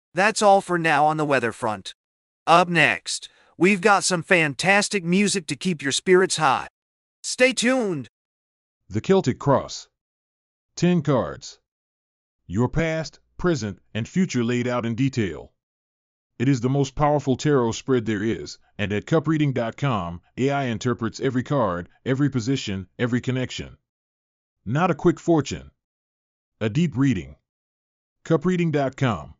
That's all for now on the weather front. Up next, we've got some fantastic music to keep your spirits high. Stay tuned! The Celtic Cross. 10 cards. Your past, present, and future laid out in detail. It is the most powerful tarot spread there is, and at cupreading.com, AI interprets every card, every position, every connection. Not a quick fortune. A deep reading. Cupreading.com.